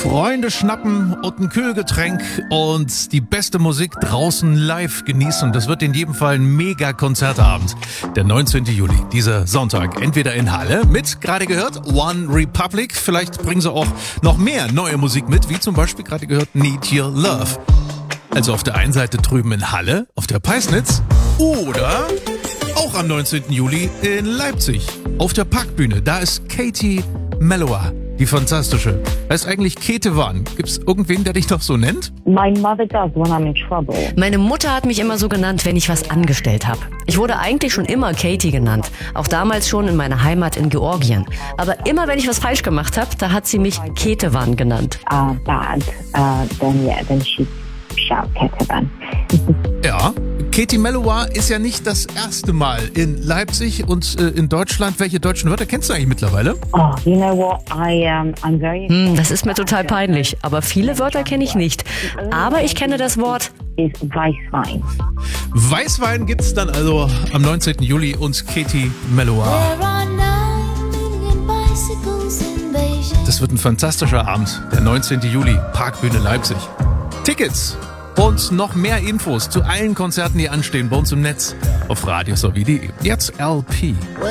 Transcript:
Freunde schnappen und ein Kühlgetränk und die beste Musik draußen live genießen. Das wird in jedem Fall ein Mega-Konzertabend. Der 19. Juli, dieser Sonntag. Entweder in Halle mit, gerade gehört, One Republic. Vielleicht bringen sie auch noch mehr neue Musik mit, wie zum Beispiel gerade gehört Need Your Love. Also auf der einen Seite drüben in Halle, auf der Peisnitz oder auch am 19. Juli in Leipzig. Auf der Parkbühne, da ist Katie Melua. Die fantastische. Heißt eigentlich Käthe Wann. Gibt's irgendwen, der dich noch so nennt? My mother does when I'm in trouble. Meine Mutter hat mich immer so genannt, wenn ich was angestellt habe. Ich wurde eigentlich schon immer Katie genannt. Auch damals schon in meiner Heimat in Georgien. Aber immer wenn ich was falsch gemacht habe, da hat sie mich Käthe Wann genannt. Then she shout Käthe Wann. Ja, Katie Melua ist ja nicht das erste Mal in Leipzig und in Deutschland. Welche deutschen Wörter kennst du eigentlich mittlerweile? Oh, you know what? I'm very... Das ist mir total peinlich, aber viele Wörter kenne ich nicht. Aber ich kenne das Wort is Weißwein. Weißwein gibt's dann also am 19. Juli und Katie Melua. Das wird ein fantastischer Abend, der 19. Juli, Parkbühne Leipzig. Tickets und noch mehr Infos zu allen Konzerten, die anstehen, bei uns im Netz auf radiosowie.de. Jetzt LP.